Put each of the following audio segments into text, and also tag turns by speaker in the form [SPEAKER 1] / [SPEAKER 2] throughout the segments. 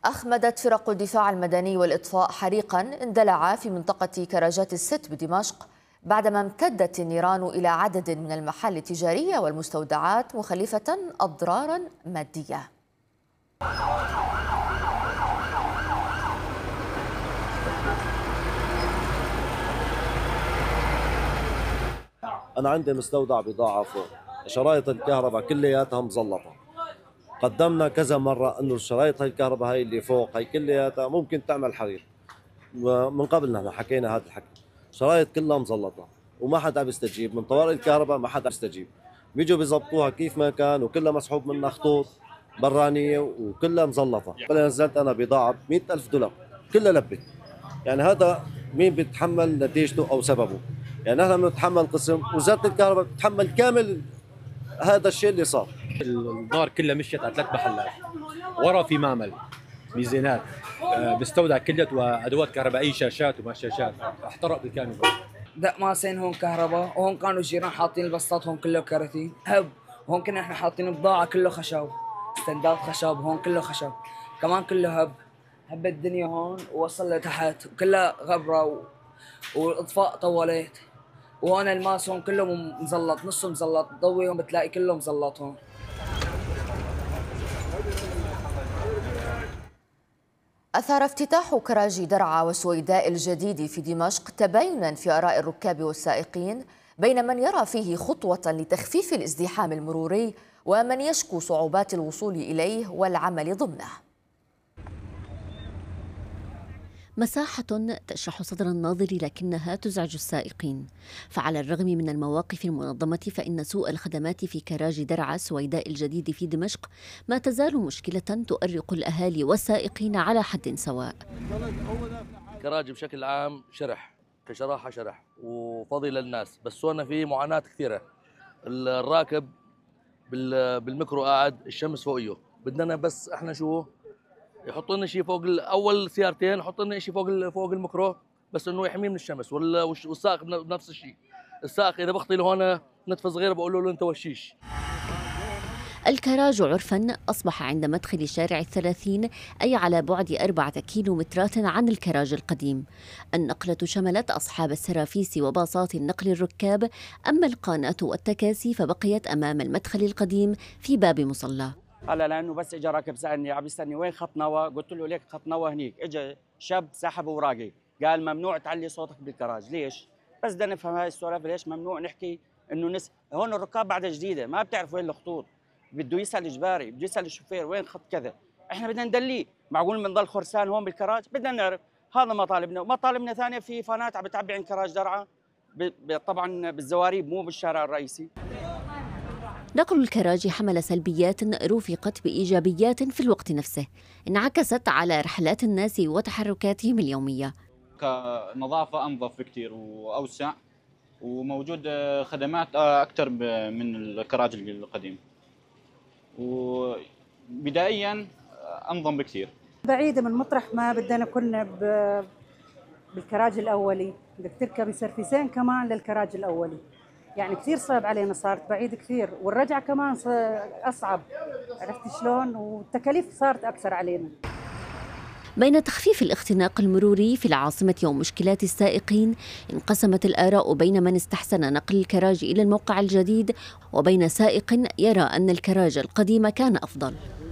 [SPEAKER 1] أخمدت فرق الدفاع المدني والإطفاء حريقا اندلع في منطقة كراجات الست بدمشق بعدما امتدت النيران إلى عدد من المحال التجارية والمستودعات مخلفة أضرارا مادية.
[SPEAKER 2] أنا عندي مستودع بضاعة فوق، شرايط الكهرباء كلياتها مزلطة. قدمنا كذا مرة إنه شرايط الكهرباء هاي اللي فوق هاي كلياتها ممكن تعمل حريق، ومن قبل نحن حكينا هذا الحكي. شرايط كلها مزلطة وما حدا بيستجيب، من طوارئ الكهرباء ما حدا بيستجيب. بيجوا بيظبطوها كيف ما كان وكلها مسحوب منها خطوط برانية وكلها مزلطة. نزلت أنا بضاعة $100,000 كلها لبت. يعني هذا مين بيتحمل نتيجته أو سببه؟ يعني نحن بنتحمل قسم، وزارة الكهرباء بتتحمل كامل هذا الشيء اللي صار.
[SPEAKER 3] الدار كلها مشيت على 3 محلات، ورا في معمل ميزانات، مستودع كليات وادوات كهربائيه، شاشات وما شاشات، احترق بالكامل.
[SPEAKER 4] دق ماسين هون كهرباء، وهون كانوا الجيران حاطين البسطات، هون كله كراتين هب، هون كنا احنا حاطين بضاعه كله خشب، استندات خشب، هون كله خشب كمان كله هب الدنيا هون ووصل لتحت كلها غبره والاطفاء طولت، وهون الماس هون كله مزلط، نصه مزلط، ضوي هون بتلاقي كله مزلط هون.
[SPEAKER 1] أثار افتتاح كراج درعا وسويداء الجديد في دمشق تباينا في آراء الركاب والسائقين بين من يرى فيه خطوة لتخفيف الازدحام المروري ومن يشكو صعوبات الوصول إليه والعمل ضمنه.
[SPEAKER 5] مساحة تشرح صدر الناظر لكنها تزعج السائقين، فعلى الرغم من المواقف المنظمة فإن سوء الخدمات في كراج درعا سويداء الجديد في دمشق ما تزال مشكلة تؤرق الأهالي والسائقين على حد سواء.
[SPEAKER 6] كراج بشكل عام شرح كشراحة شرح وفضي للناس، بس هون في معاناة كثيرة. الراكب بالميكرو قاعد الشمس فوقيه، بدنا بس احنا شو يحطوا لنا شيء فوق اول سيارتين، يحطوا لنا شيء فوق الميكرو بس انه يحميه من الشمس، والسائق بنفس الشيء. السائق اذا بخطي لهون نتفه صغيره بقول له انت وشيش.
[SPEAKER 5] الكراج عرفا أصبح عند مدخل شارع 30، أي على بعد 4 كيلومترات عن الكراج القديم. النقلة شملت أصحاب السرافيس وباصات النقل الركاب، أما القانات والتكاسي فبقيت أمام المدخل القديم في باب مصلى.
[SPEAKER 7] هلا لانه بس اجى راكب سالني عم يستني وين خط نوى، قلت له ليك خط نوى هنيك، اجى شاب سحب اوراقي قال ممنوع تعلي صوتك بالكراج. ليش؟ بس بدنا نفهم هاي السوالف، ليش ممنوع نحكي انه هون الركاب بعدها جديده ما بتعرف وين الخطوط، بده يسال اجباري، بده يسال الشوفير وين خط كذا، احنا بدنا ندليه، معقول بنضل خرسان هون بالكراج؟ بدنا نعرف. هذا مطالبنا، ومطالبنا ثانيه في فانات عم بتعبي عن كراج درعا طبعا بالزواريب مو بالشارع الرئيسي.
[SPEAKER 5] نقل الكراج حمل سلبيات رُوفقت بإيجابيات في الوقت نفسه، انعكست على رحلات الناس وتحركاتهم اليومية.
[SPEAKER 8] كنظافة أنظف بكثير وأوسع، وموجود خدمات أكثر من الكراج القديم، وبدائيا أنظم بكثير.
[SPEAKER 9] بعيدة من مطرح ما بدنا كنا بالكراج الأولي، بدك تركب سرفيسين كمان للكراج الأولي، يعني كثير صعب علينا، صارت بعيد كثير، والرجعة كمان أصعب، عرفت شلون؟ والتكاليف صارت أكثر علينا.
[SPEAKER 5] بين تخفيف الاختناق المروري في العاصمة ومشكلات السائقين انقسمت الآراء بين من استحسن نقل الكراج إلى الموقع الجديد وبين سائق يرى أن الكراج القديم كان أفضل.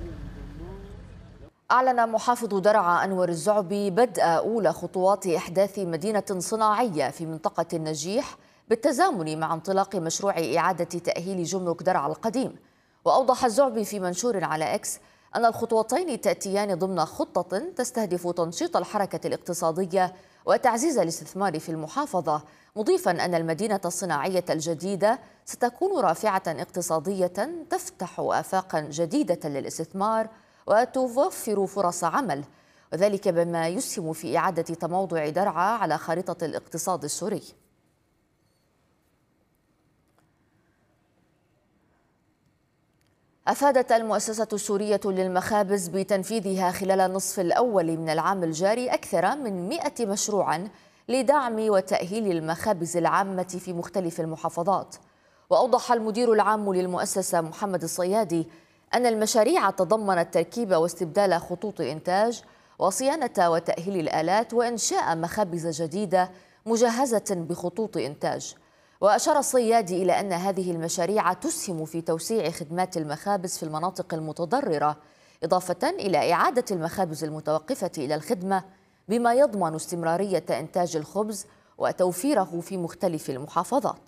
[SPEAKER 1] أعلن محافظ درعا أنور الزعبي بدء أولى خطوات إحداث مدينة صناعية في منطقة النجيح بالتزامن مع انطلاق مشروع إعادة تأهيل جمرك درعا القديم. وأوضح الزعبي في منشور على إكس أن الخطوتين تأتيان ضمن خطة تستهدف تنشيط الحركة الاقتصادية وتعزيز الاستثمار في المحافظة، مضيفا أن المدينة الصناعية الجديدة ستكون رافعة اقتصادية تفتح آفاقا جديدة للاستثمار وتوفر فرص عمل، وذلك بما يسهم في إعادة تموضع درعا على خارطة الاقتصاد السوري. أفادت المؤسسة السورية للمخابز بتنفيذها خلال النصف الأول من العام الجاري أكثر من 100 مشروعا لدعم وتأهيل المخابز العامة في مختلف المحافظات. وأوضح المدير العام للمؤسسة محمد الصيادي أن المشاريع تضمنت تركيب واستبدال خطوط إنتاج وصيانة وتأهيل الآلات وإنشاء مخابز جديدة مجهزة بخطوط إنتاج. وأشار الصيادي إلى أن هذه المشاريع تسهم في توسيع خدمات المخابز في المناطق المتضررة، إضافة إلى إعادة المخابز المتوقفة إلى الخدمة، بما يضمن استمرارية إنتاج الخبز وتوفيره في مختلف المحافظات.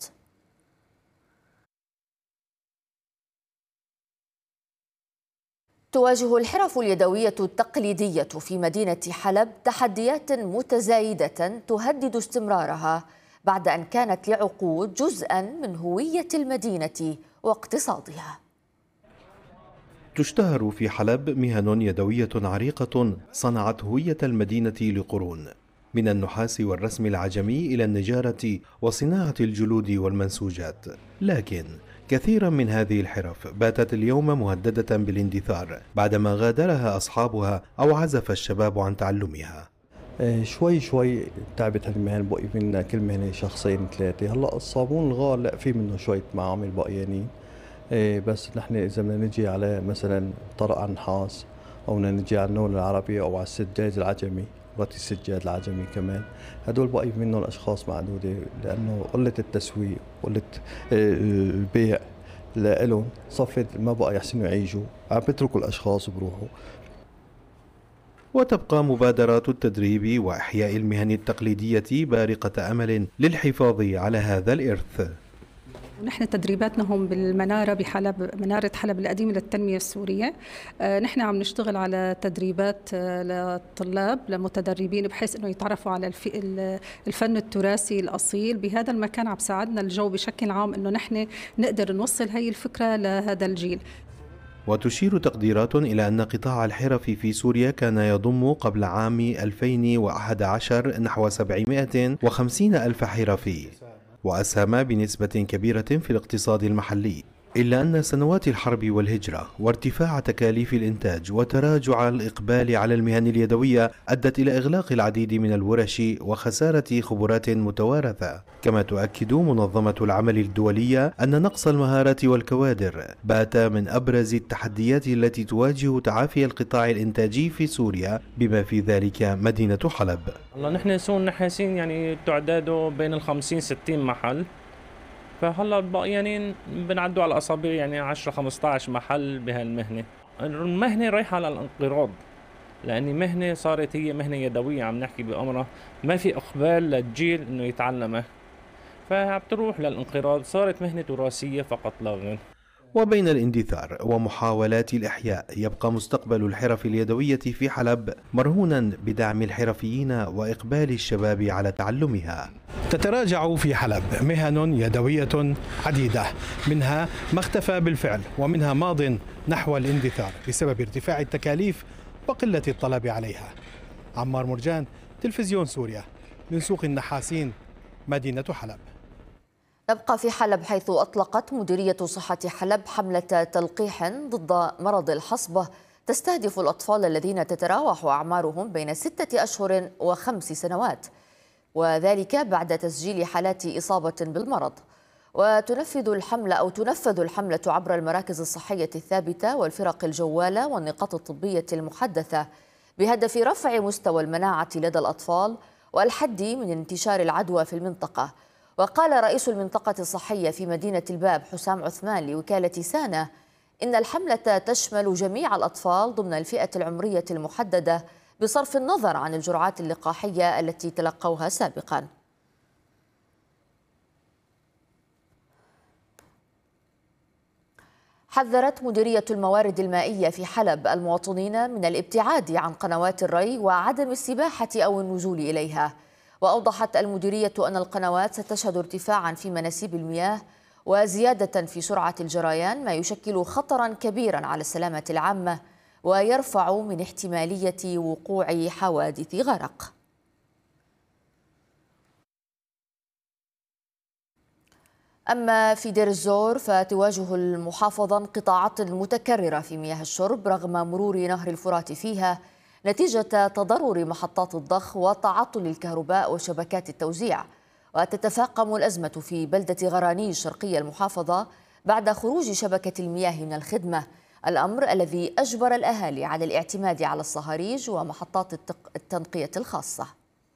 [SPEAKER 1] تواجه الحرف اليدوية التقليدية في مدينة حلب تحديات متزايدة تهدد استمرارها بعد أن كانت لعقود جزءاً من هوية المدينة واقتصادها.
[SPEAKER 10] تشتهر في حلب مهن يدوية عريقة صنعت هوية المدينة لقرون، من النحاس والرسم العجمي إلى النجارة وصناعة الجلود والمنسوجات، لكن كثيرا من هذه الحرف باتت اليوم مهددة بالاندثار بعدما غادرها أصحابها أو عزف الشباب عن تعلمها.
[SPEAKER 11] شوي شوي تعبت هالمهن، بقي منا كل مهنة شخصين ثلاثة. هلا الصابون الغار لا في منه شوية معامل بقيانين، بس نحن إذا بدنا نجي على مثلا طرق النحاس أو بدنا نجي على النول العربي أو على السجاد العجمي، رتي السجاد العجمي كمان، هدول بقي منهم أشخاص معدودة، لأنه قلة التسويق قلة البيع لإلهم صفت ما بقى يحسنوا يعيشوا، عم بتركوا الأشخاص وبروحوا.
[SPEAKER 10] وتبقى مبادرات التدريب وإحياء المهن التقليدية بارقة أمل للحفاظ على هذا الإرث.
[SPEAKER 12] نحن تدريباتنا هم بالمنارة بحلب، منارة حلب القديمة للتنمية السورية. نحن عم نشتغل على تدريبات للطلاب لمتدربين بحيث انه يتعرفوا على الفن التراثي الأصيل بهذا المكان. عم ساعدنا الجو بشكل عام انه نحن نقدر نوصل هي الفكرة لهذا الجيل.
[SPEAKER 10] وتشير تقديرات إلى أن قطاع الحرف في سوريا كان يضم قبل عام 2011 نحو 750 ألف حرفي، وأسهم بنسبة كبيرة في الاقتصاد المحلي، إلا أن سنوات الحرب والهجرة وارتفاع تكاليف الإنتاج وتراجع الإقبال على المهن اليدوية أدت إلى إغلاق العديد من الورش وخسارة خبرات متوارثة. كما تؤكد منظمة العمل الدولية أن نقص المهارات والكوادر بات من أبرز التحديات التي تواجه تعافي القطاع الإنتاجي في سوريا، بما في ذلك مدينة حلب.
[SPEAKER 13] والله نحن سوق النحاسين يعني تعداده بين 50-60 محل، فهلا باقيين بنعدوا على الاصابع يعني 10-15 محل بهالمهنه. المهنه رايحه على الانقراض، لاني مهنه صارت هي مهنه يدويه، عم نحكي بامرها ما في اقبال للجيل انه يتعلمها، فبتروح للانقراض، صارت مهنه تراثيه فقط لا غير.
[SPEAKER 10] وبين الاندثار ومحاولات الإحياء يبقى مستقبل الحرف اليدوية في حلب مرهونا بدعم الحرفيين وإقبال الشباب على تعلمها.
[SPEAKER 14] تتراجع في حلب مهن يدوية عديدة، منها ما اختفى بالفعل ومنها ماض نحو الاندثار بسبب ارتفاع التكاليف وقلة الطلب عليها. عمار مرجان، تلفزيون سوريا، من سوق النحاسين، مدينة حلب.
[SPEAKER 1] نبقى في حلب، حيث أطلقت مديرية صحة حلب حملة تلقيح ضد مرض الحصبة تستهدف الأطفال الذين تتراوح أعمارهم بين 6 أشهر و5 سنوات، وذلك بعد تسجيل حالات إصابة بالمرض. وتنفذ الحملة عبر المراكز الصحية الثابتة والفرق الجوالة والنقاط الطبية المحدثة، بهدف رفع مستوى المناعة لدى الأطفال والحد من انتشار العدوى في المنطقة. وقال رئيس المنطقة الصحية في مدينة الباب حسام عثمان لوكالة سانا إن الحملة تشمل جميع الأطفال ضمن الفئة العمرية المحددة بصرف النظر عن الجرعات اللقاحية التي تلقوها سابقاً. حذرت مديرية الموارد المائية في حلب المواطنين من الابتعاد عن قنوات الري وعدم السباحة أو النزول إليها. وأوضحت المديرية أن القنوات ستشهد ارتفاعا في مناسيب المياه وزيادة في سرعة الجريان، ما يشكل خطرا كبيرا على السلامة العامة ويرفع من احتمالية وقوع حوادث غرق. أما في دير الزور فتواجه المحافظة انقطاعات متكررة في مياه الشرب رغم مرور نهر الفرات فيها، نتيجة تضرر محطات الضخ وتعطل الكهرباء وشبكات التوزيع. وتتفاقم الأزمة في بلدة غرانيش شرقي المحافظة بعد خروج شبكة المياه من الخدمة، الأمر الذي أجبر الأهالي على الاعتماد على الصهاريج ومحطات التنقية الخاصة.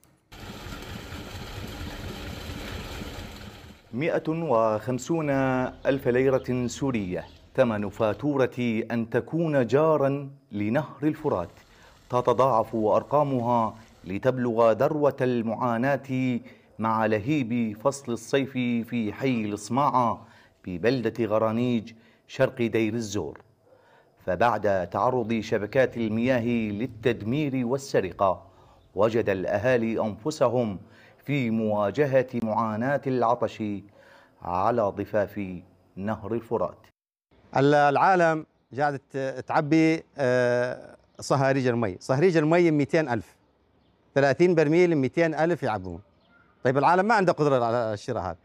[SPEAKER 15] 150 ألف ليرة سورية ثمن فاتورة أن تكون جارا لنهر الفرات. تتضاعف أرقامها لتبلغ ذروة المعاناة مع لهيب فصل الصيف في حي الصماعة ببلدة غرانيج شرق دير الزور. فبعد تعرض شبكات المياه للتدمير والسرقة، وجد الأهالي أنفسهم في مواجهة معاناة العطش على ضفاف نهر الفرات.
[SPEAKER 16] العالم قاعدة تعبي صهاريج المي، صهاريج المي 200,000، 30 برميل 200,000 يعبون. طيب العالم ما عنده قدرة على الشراء هذا.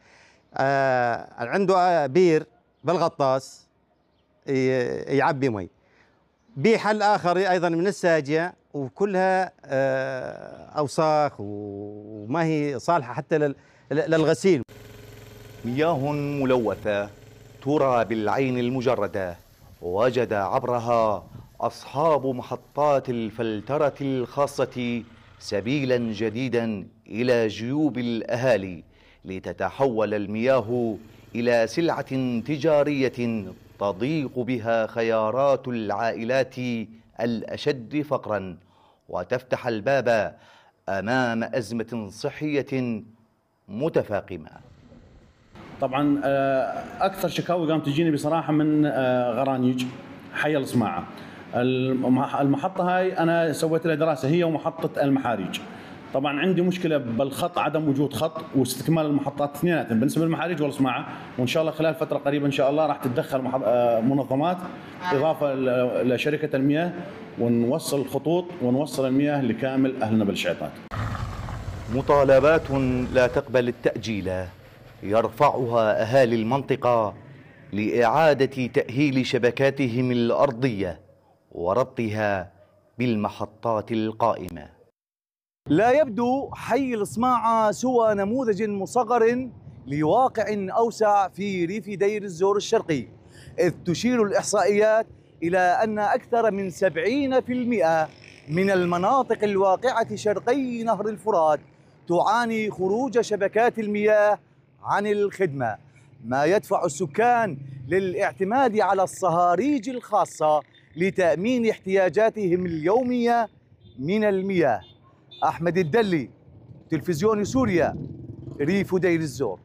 [SPEAKER 16] عنده بير بالغطاس يعبي مي. بحل آخر أيضا من الساجة وكلها أوساخ وما هي صالحة حتى للغسيل.
[SPEAKER 15] مياه ملوثة ترى بالعين المجردة، وجد عبرها أصحاب محطات الفلترة الخاصة سبيلا جديدا إلى جيوب الأهالي لتتحول المياه إلى سلعة تجارية تضيق بها خيارات العائلات الأشد فقرا، وتفتح الباب أمام أزمة صحية متفاقمة.
[SPEAKER 17] طبعا أكثر شكاوي قامت تجيني بصراحة من غرانيج حي الصماعة. المحطة هاي أنا سويت لها دراسة، هي ومحطة المحاريج. طبعا عندي مشكلة بالخط، عدم وجود خط واستكمال المحطات اثنيناتهم بالنسبة للمحاريج والصماعة، وإن شاء الله خلال فترة قريبة إن شاء الله راح تتدخل منظمات إضافة لشركة المياه، ونوصل الخطوط ونوصل المياه لكامل أهلنا بالشعيطات.
[SPEAKER 15] مطالبات لا تقبل التأجيل يرفعها أهالي المنطقة لإعادة تأهيل شبكاتهم الأرضية وربطها بالمحطات القائمة. لا يبدو حي الصماعة سوى نموذج مصغر لواقع أوسع في ريف دير الزور الشرقي، إذ تشير الإحصائيات إلى أن أكثر من 70% من المناطق الواقعة شرقي نهر الفرات تعاني خروج شبكات المياه عن الخدمة، ما يدفع السكان للاعتماد على الصهاريج الخاصة لتأمين احتياجاتهم اليومية من المياه. أحمد الدلي، تلفزيون سوريا، ريف دير الزور.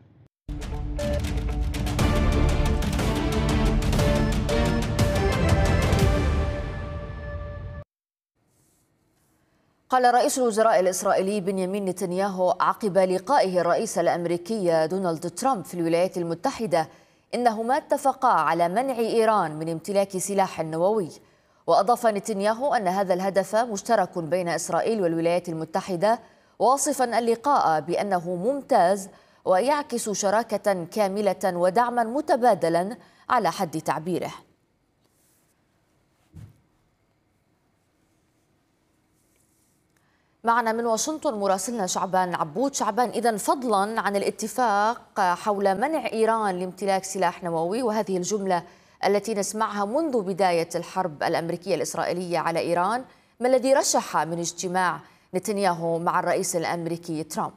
[SPEAKER 1] قال رئيس الوزراء الإسرائيلي بنيامين نتنياهو عقب لقائه الرئيس الأمريكي دونالد ترامب في الولايات المتحدة إنهما اتفقا على منع إيران من امتلاك سلاح نووي. وأضاف نتنياهو أن هذا الهدف مشترك بين إسرائيل والولايات المتحدة، واصفا اللقاء بأنه ممتاز ويعكس شراكة كاملة ودعما متبادلا على حد تعبيره. معنا من واشنطن مراسلنا شعبان عبود. شعبان، إذن فضلا عن الاتفاق حول منع إيران لامتلاك سلاح نووي، وهذه الجملة التي نسمعها منذ بداية الحرب الأمريكية الإسرائيلية على إيران، ما الذي رشح من اجتماع نتنياهو مع الرئيس الأمريكي ترامب؟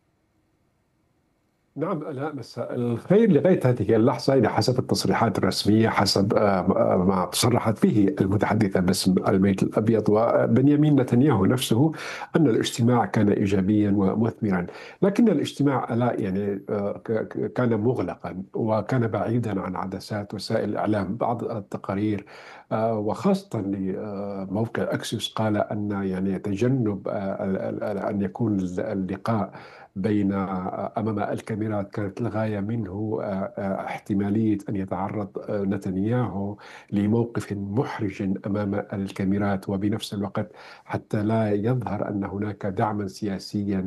[SPEAKER 18] نعم، لا مساء الخير. لغاية هذه اللحظة إلى حسب التصريحات الرسمية، حسب ما تصرحت به المتحدثة باسم البيت الأبيض وبنيامين نتنياهو نفسه، أن الاجتماع كان إيجابيا ومثمرا، لكن الاجتماع لا يعني كان مغلقا وكان بعيدا عن عدسات وسائل الإعلام. بعض التقارير وخاصة لموقع أكسيوس قال أن يعني تجنب أن يكون اللقاء أمام الكاميرات كانت الغاية منه احتمالية أن يتعرض نتنياهو لموقف محرج أمام الكاميرات، وبنفس الوقت حتى لا يظهر أن هناك دعما سياسيا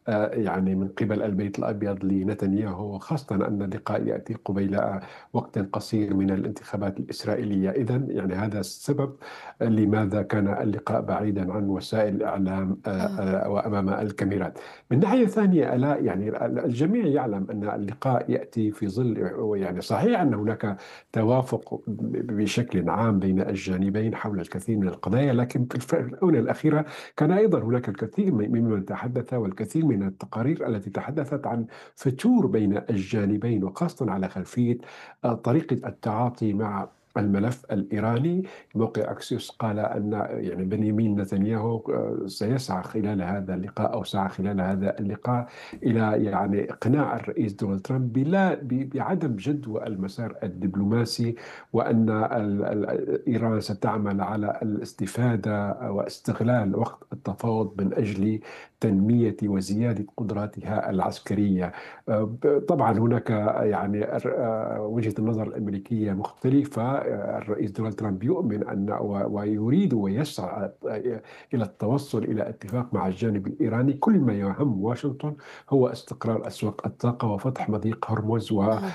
[SPEAKER 18] يعني من قبل البيت الأبيض لنتنياهو، خاصة أن اللقاء يأتي قبيل وقت قصير من الانتخابات الإسرائيلية. إذن يعني هذا السبب لماذا كان اللقاء بعيدا عن وسائل الإعلام وأمام الكاميرات. من ناحية ثانية لا يعني الجميع يعلم أن اللقاء يأتي في ظل، يعني صحيح أن هناك توافق بشكل عام بين الجانبين حول الكثير من القضايا، لكن في الآونة الأخيرة كان أيضا هناك الكثير ممن تحدث والكثير من التقارير التي تحدثت عن فتور بين الجانبين، وخاصة على خلفية طريقة التعاطي مع الملف الإيراني. موقع أكسيوس قال أن يعني بنيامين نتنياهو سيسعى خلال هذا اللقاء أو سعى خلال هذا اللقاء إلى يعني إقناع الرئيس دونالد ترامب بعدم جدوى المسار الدبلوماسي، وأن إيران ستعمل على الاستفادة واستغلال وقت التفاوض من أجل تنمية وزيادة قدراتها العسكرية. طبعا هناك يعني وجهة النظر الأمريكية مختلفة. الرئيس دونالد ترامب يؤمن أن ويريد ويسعى إلى التوصل إلى اتفاق مع الجانب الإيراني. كل ما يهم واشنطن هو استقرار أسواق الطاقة وفتح مضيق هرمز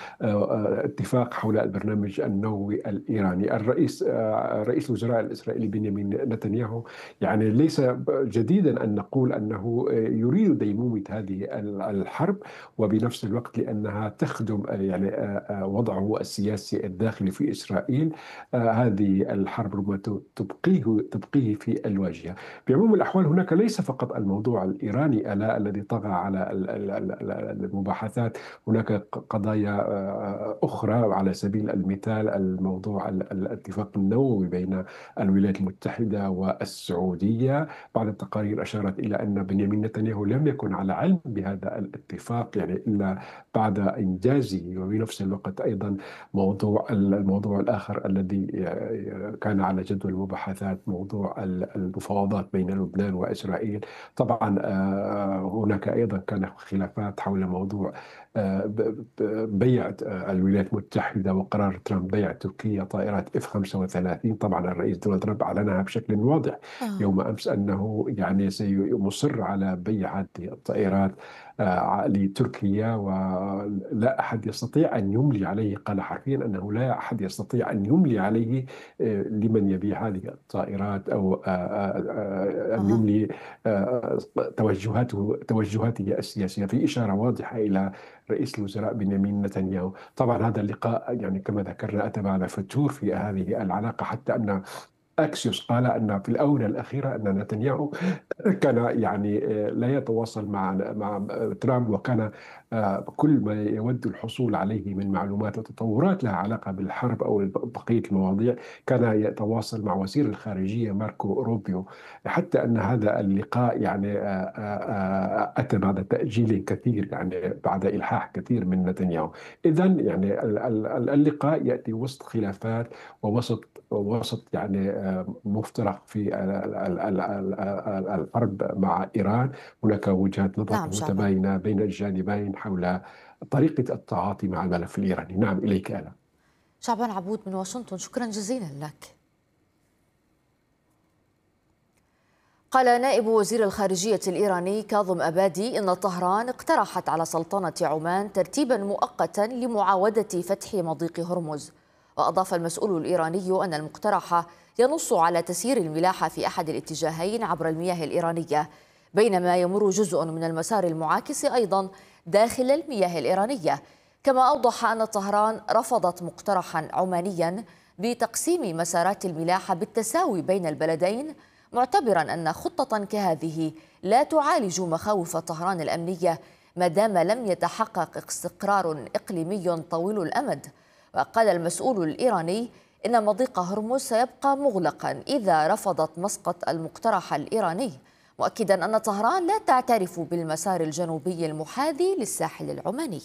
[SPEAKER 18] واتفاق حول البرنامج النووي الإيراني. رئيس الوزراء الإسرائيلي بنيامين نتنياهو يعني ليس جديدا أن نقول أنه يريد ديمومة هذه الحرب، وبنفس الوقت لأنها تخدم يعني وضعه السياسي الداخلي في إسرائيل. هذه الحرب ربما تبقيه في الواجهة. بعموم الأحوال هناك ليس فقط الموضوع الإيراني الذي طغى على المباحثات، هناك قضايا أخرى. على سبيل المثال الموضوع الاتفاق النووي بين الولايات المتحدة والسعودية. بعض التقارير أشارت إلى أن بنيامين نتنياهو لم يكن على علم بهذا الاتفاق يعني إلا بعد إنجازه. وبنفس الوقت أيضا الموضوع الآخر الذي كان على جدول المباحثات موضوع المفاوضات بين لبنان وإسرائيل. طبعا هناك أيضا كان خلافات حول موضوع بيع الولايات المتحدة وقرار ترامب بيع تركيا طائرات F-35. طبعا الرئيس دونالد ترامب أعلنها بشكل واضح يوم أمس أنه يعني سيصر على بيع هذه الطائرات لتركيا، ولا أحد يستطيع أن يملي عليه. قال حرفيا أنه لا أحد يستطيع أن يملي عليه لمن يبيع هذه الطائرات أو أن يملي توجهاته السياسية. في إشارة واضحة إلى رئيس الوزراء بنيامين نتنياهو. طبعا هذا اللقاء يعني كما ذكرنا أتى بعد فتور في هذه العلاقة، حتى أن أكسيوس قال أن في الآونة الأخيرة أن نتنياهو كان يعني لا يتواصل مع ترامب، وكان كل ما يود الحصول عليه من معلومات وتطورات لها علاقة بالحرب أو بقية المواضيع كان يتواصل مع وزير الخارجية ماركو روبيو. حتى أن هذا اللقاء يعني أتى بعد تأجيل كثير، يعني بعد إلحاح كثير من نتنياهو. إذن يعني اللقاء يأتي وسط خلافات ووسط يعني مفترق في الحرب مع إيران. هناك وجهات نظر متباينة بين الجانبين حول طريقة التعاطي مع الملف الإيراني. نعم، إليك أنا.
[SPEAKER 1] شعبان عبود من واشنطن، شكرا جزيلا لك. قال نائب وزير الخارجية الإيراني كاظم أبادي إن طهران اقترحت على سلطنة عمان ترتيبا مؤقتا لمعاودة فتح مضيق هرمز. وأضاف المسؤول الإيراني أن المقترح ينص على تسيير الملاحة في أحد الاتجاهين عبر المياه الإيرانية، بينما يمر جزء من المسار المعاكس أيضا داخل المياه الإيرانية. كما أوضح أن طهران رفضت مقترحا عمانيا بتقسيم مسارات الملاحة بالتساوي بين البلدين، معتبرا أن خطة كهذه لا تعالج مخاوف طهران الأمنية ما دام لم يتحقق استقرار إقليمي طويل الأمد. وقال المسؤول الإيراني إن مضيق هرمز سيبقى مغلقا إذا رفضت مسقط المقترح الإيراني، مؤكدا أن طهران لا تعترف بالمسار الجنوبي المحاذي للساحل العماني.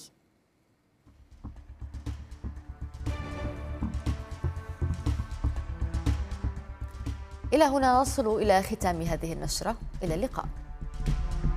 [SPEAKER 1] إلى هنا نصل إلى ختام هذه النشرة، إلى اللقاء.